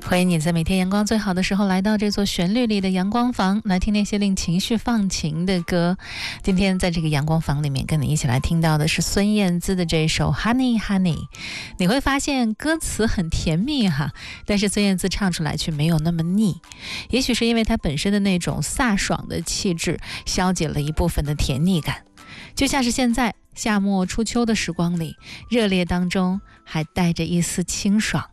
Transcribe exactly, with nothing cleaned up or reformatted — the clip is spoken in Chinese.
欢迎你在每天阳光最好的时候来到这座旋律里的阳光房，来听那些令情绪放晴的歌。今天在这个阳光房里面跟你一起来听到的是孙燕姿的这首 Honey Honey。 你会发现歌词很甜蜜哈，但是孙燕姿唱出来却没有那么腻。也许是因为她本身的那种飒爽的气质消解了一部分的甜腻感，就像是现在夏末初秋的时光里，热烈当中还带着一丝清爽。